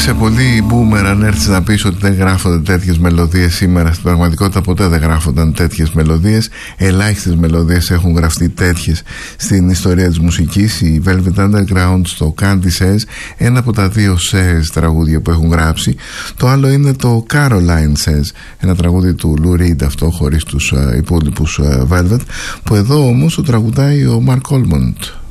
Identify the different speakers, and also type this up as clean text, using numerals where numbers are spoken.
Speaker 1: Είσαι πολύ boomer αν έρθεις να πεις ότι δεν γράφονται τέτοιες μελωδίες σήμερα. Στην πραγματικότητα ποτέ δεν γράφονταν τέτοιες μελωδίες. Ελάχιστες μελωδίες έχουν γραφτεί τέτοιες στην ιστορία της μουσικής. Η Velvet Underground στο Candy Says, ένα από τα δύο Says τραγούδια που έχουν γράψει. Το άλλο είναι το Caroline Says, ένα τραγούδι του Lou Reed, αυτό χωρίς τους υπόλοιπους Velvet, που εδώ όμως το τραγουδάει ο Mark Almond.